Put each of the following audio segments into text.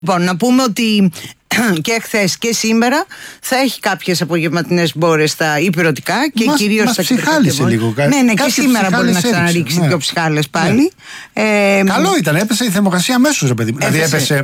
Λοιπόν, να πούμε ότι και χθες και σήμερα θα έχει κάποιες απογευματινές μπόρες στα ηπειρωτικά και κυρίως στα ψυχάλισε λίγο. Ναι, και σήμερα μπορεί να ξαναρίξει δύο ψυχάλες πάλι. Ναι. Καλό ήταν, έπεσε η θερμοκρασία αμέσως, ρε παιδί. Δηλαδή έπεσε.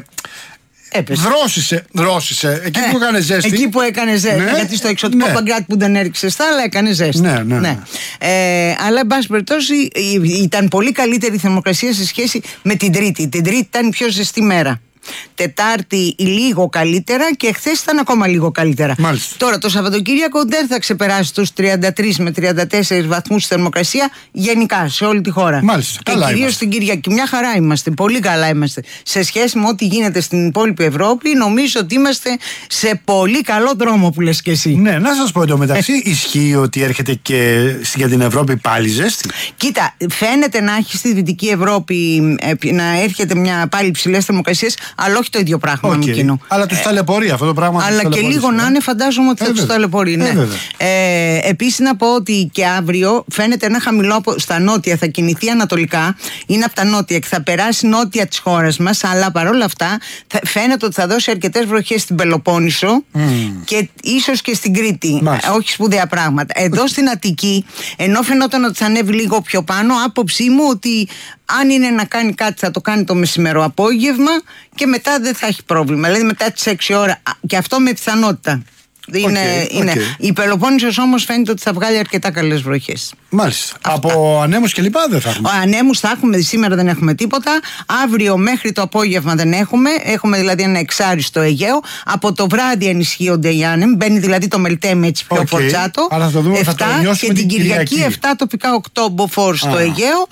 Δρόσησε. Εκεί που έκανε ζέστη. Εκεί που έκανε ζέστη. Ναι, γιατί στο εξωτικό Παγκράτη που δεν έριξε στάλα έκανε ζέστη. Ναι. Αλλά εν πάση περιπτώσει ήταν πολύ καλύτερη η θερμοκρασία σε σχέση με την Τρίτη. Την Τρίτη ήταν η πιο ζεστή μέρα. Τετάρτη λίγο καλύτερα και χθες ήταν ακόμα λίγο καλύτερα. Μάλιστα. Τώρα το Σαββατοκύριακο δεν θα ξεπεράσει τους 33 με 34 βαθμούς θερμοκρασία γενικά σε όλη τη χώρα. Μάλιστα. Και κυρίως στην Κυριακή. Μια χαρά είμαστε. Πολύ καλά είμαστε. Σε σχέση με ό,τι γίνεται στην υπόλοιπη Ευρώπη, νομίζω ότι είμαστε σε πολύ καλό δρόμο που λες και εσύ. Ναι, να σας πω εντωμεταξύ, ισχύει ότι έρχεται και για την Ευρώπη πάλι ζέστη. Κοίτα, φαίνεται να έχει στη Δυτική Ευρώπη να έρχεται μια πάλι υψηλές θερμοκρασίες. Αλλά όχι το ίδιο πράγμα με εκείνο. Αλλά τους ταλαιπωρεί αυτό το πράγμα. Αλλά και λίγο να είναι, φαντάζομαι ότι θα τους ταλαιπωρεί. Ναι. Επίσης να πω ότι και αύριο φαίνεται ένα χαμηλό στα νότια, θα κινηθεί ανατολικά, είναι από τα νότια και θα περάσει νότια της χώρας μας. Αλλά παρόλα αυτά φαίνεται ότι θα δώσει αρκετές βροχές στην Πελοπόννησο και ίσως και στην Κρήτη. Όχι σπουδαία πράγματα. Εδώ στην Αττική, ενώ φαινόταν ότι θα ανέβει λίγο πιο πάνω, άποψή μου ότι αν είναι να κάνει κάτι θα το κάνει το μεσημερό απόγευμα και μετά δεν θα έχει πρόβλημα. Δηλαδή μετά τις 6 ώρα και αυτό με πιθανότητα. Είναι. Η Πελοπόννησος όμως φαίνεται ότι θα βγάλει αρκετά καλές βροχές. Μάλιστα. Από ανέμους και λοιπά δεν θα έχουμε. Ανέμους θα έχουμε, σήμερα δεν έχουμε τίποτα. Αύριο μέχρι το απόγευμα δεν έχουμε. Έχουμε δηλαδή ένα εξάρι στο Αιγαίο. Από το βράδυ ενισχύονται οι άνεμοι. Μπαίνει δηλαδή το Μελτέμι έτσι πιο φορτσάτο. 7 και την Κυριακή 7 τοπικά 8 μποφόρ στο Αιγαίο.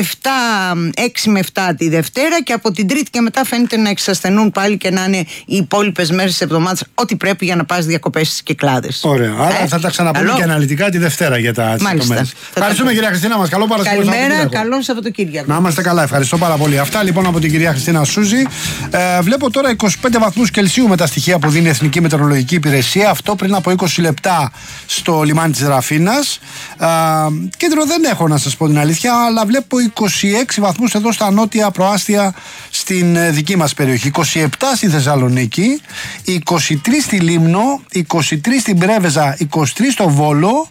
6 με 7 τη Δευτέρα και από την Τρίτη και μετά φαίνεται να εξασθενούν πάλι και να είναι οι υπόλοιπες μέρες της εβδομάδας ό,τι πρέπει για να πας διακοπές στις Κυκλάδες. Ωραία. Άρα θα τα ξαναπούμε και αναλυτικά τη Δευτέρα για τα μέρες. Ευχαριστούμε κυρία Χριστίνα μας. Καλό Παρασκευή. Καλημέρα, καλό Σαββατοκύριακο. Να είμαστε καλά, ευχαριστώ πάρα πολύ. Αυτά λοιπόν από την κυρία Χριστίνα Σούζη. Βλέπω τώρα 25 βαθμούς Κελσίου με τα στοιχεία που δίνει η Εθνική Μετεωρολογική Υπηρεσία. Αυτό πριν από 20 λεπτά στο λιμάνι της Ραφίνας. Κέντρο δεν έχω να σας πω την αλήθεια, αλλά βλέπω 26 βαθμούς εδώ στα νότια προάστια στην δική μας περιοχή. 27 στη Θεσσαλονίκη, 23 στη Λίμνο, 23 στην Πρέβεζα, 23 στο Βόλο,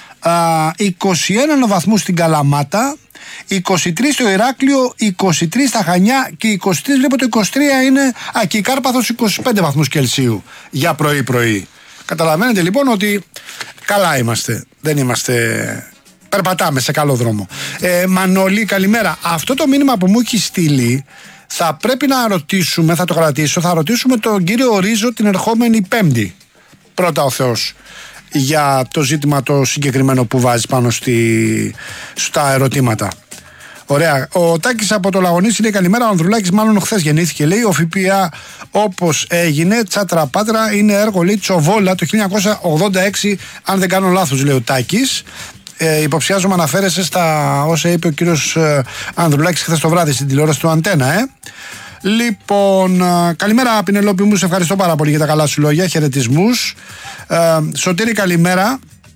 21 βαθμούς στην Καλαμάτα, 23 στο Ηράκλειο, 23 στα Χανιά και 23 βλέπω το 23 είναι και η Κάρπαθος 25 βαθμούς Κελσίου για πρωί. Καταλαβαίνετε λοιπόν ότι καλά είμαστε, δεν είμαστε, περπατάμε σε καλό δρόμο. Μανώλη, καλημέρα. Αυτό το μήνυμα που μου έχει στείλει θα πρέπει να ρωτήσουμε, θα το κρατήσω, θα ρωτήσουμε τον κύριο Ρίζο την ερχόμενη Πέμπτη. Πρώτα ο Θεός. Για το ζήτημα το συγκεκριμένο που βάζει πάνω στα ερωτήματα. Ωραία. Ο Τάκης από το Λαγονίσι λέει καλημέρα. Ο Ανδρουλάκης μάλλον χθες γεννήθηκε. Λέει ο ΦΠΑ όπως έγινε τσάτρα πάτρα είναι έργο λέει Τσοβόλα το 1986 αν δεν κάνω λάθος λέει ο Τάκης. Υποψιάζομαι αναφέρεσαι στα όσα είπε ο κύριος Ανδρουλάκης χθες το βράδυ στην τηλεόραση του Αντένα. Λοιπόν, καλημέρα Πινελόπη μου, σε ευχαριστώ πάρα πολύ για τα καλά σου λόγια, χαιρετισμούς. Σωτήρη καλημέρα.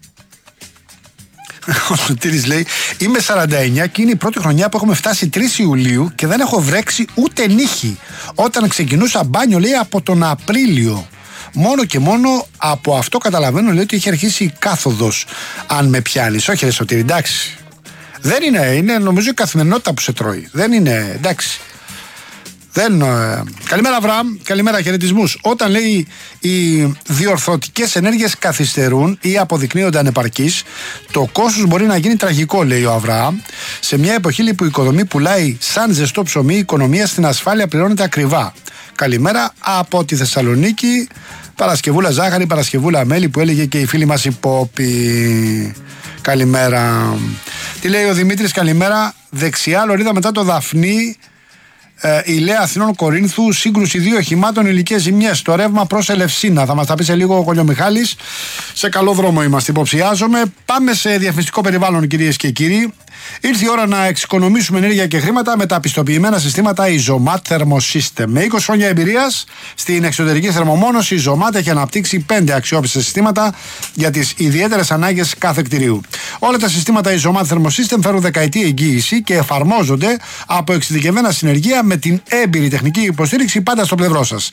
Ο Σωτήρης λέει είμαι 49 και είναι η πρώτη χρονιά που έχουμε φτάσει 3 Ιουλίου και δεν έχω βρέξει ούτε νύχη. Όταν ξεκινούσα μπάνιο λέει από τον Απρίλιο. Μόνο και μόνο από αυτό καταλαβαίνω λέει ότι έχει αρχίσει η κάθοδος. Αν με πιάνεις. Όχι ρε Σωτήρη, εντάξει. Δεν είναι νομίζω η καθημερινότητα που σε τρώει. Δεν είναι, εντάξει. Καλημέρα Αβραάμ, καλημέρα, χαιρετισμούς. Όταν λέει οι διορθωτικές ενέργειες καθυστερούν ή αποδεικνύονται ανεπαρκείς, το κόστος μπορεί να γίνει τραγικό, λέει ο Αβραάμ. Σε μια εποχή που η οικοδομή πουλάει σαν ζεστό ψωμί, η οικονομία στην ασφάλεια πληρώνεται ακριβά. Καλημέρα από τη Θεσσαλονίκη. Παρασκευούλα ζάχαρη, Παρασκευούλα μέλι που έλεγε και η φίλη μας η Πόπη. Καλημέρα. Τι λέει ο Δημήτρης, καλημέρα. Δεξιά λωρίδα μετά το Δαφνί. Η Λέα Αθηνών Κορίνθου, σύγκρουση 2 οχημάτων, υλικές ζημιές. Το ρεύμα προς Ελευσίνα. Θα μας τα πει σε λίγο ο Κολιομιχάλης. Σε καλό δρόμο είμαστε, υποψιάζομαι. Πάμε σε διαφημιστικό περιβάλλον, κυρίες και κύριοι. Ήρθε η ώρα να εξοικονομήσουμε ενέργεια και χρήματα με τα πιστοποιημένα συστήματα Isomat Thermosystem. Με 20 χρόνια εμπειρίας στην εξωτερική θερμομόνωση, η Isomat έχει αναπτύξει 5 αξιόπιστα συστήματα για τις ιδιαίτερες ανάγκες κάθε κτηρίου. Όλα τα συστήματα Isomat Thermosystem φέρουν δεκαετή εγγύηση και εφαρμόζονται από εξειδικευμένα συνεργεία με την έμπειρη τεχνική υποστήριξη πάντα στο πλευρό σας.